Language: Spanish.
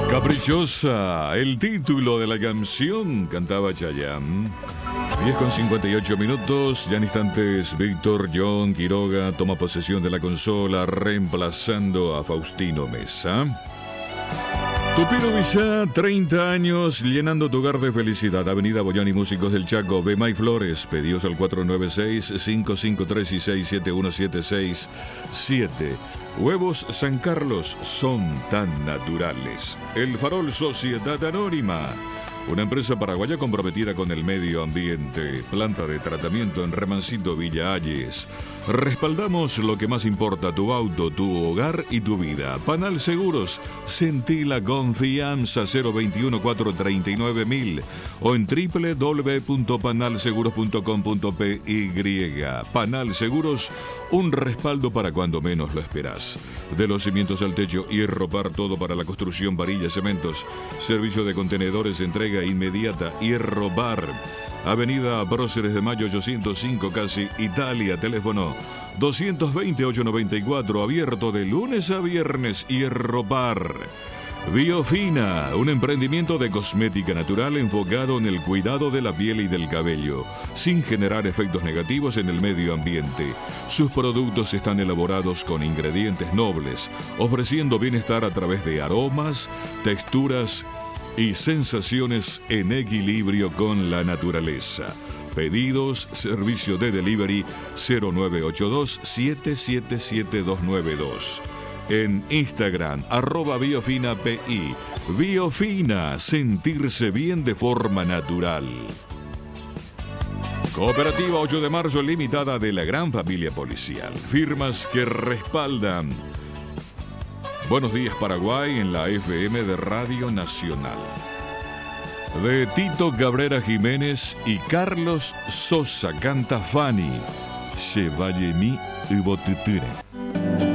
Caprichosa, el título de la canción, cantaba Chayanne. 10:58, ya en instantes Víctor John Quiroga toma posesión de la consola reemplazando a Faustino Mesa. Tupiro Villá, 30 años, llenando tu hogar de felicidad. Avenida Boyani, Músicos del Chaco. Bemay Flores, pedidos al 496-553-671767. Huevos San Carlos son tan naturales. El Farol Sociedad Anónima, una empresa paraguaya comprometida con el medio ambiente. Planta de tratamiento en Remancito, Villa Ayes. Respaldamos lo que más importa: tu auto, tu hogar y tu vida. Panal Seguros, sentí la confianza. 021-439-1000 o en www.panalseguros.com.py. Panal Seguros, un respaldo para cuando menos lo esperás. De los cimientos al techo, Hierropar, todo para la construcción, varillas, cementos. Servicio de contenedores, entrega inmediata, Hierropar. Avenida Próceres de Mayo 805, casi Italia. Teléfono 220-894, abierto de lunes a viernes. Hierropar. Biofina, un emprendimiento de cosmética natural enfocado en el cuidado de la piel y del cabello, sin generar efectos negativos en el medio ambiente. Sus productos están elaborados con ingredientes nobles, ofreciendo bienestar a través de aromas, texturas y sensaciones en equilibrio con la naturaleza. Pedidos, servicio de delivery 0982-777292. En Instagram, @BiofinaPI. Biofina, sentirse bien de forma natural. Cooperativa 8 de marzo limitada de la gran familia policial. Firmas que respaldan. Buenos días Paraguay en la FM de Radio Nacional. De Tito Cabrera Jiménez y Carlos Sosa canta Fanny. Se vaya mi y botuture.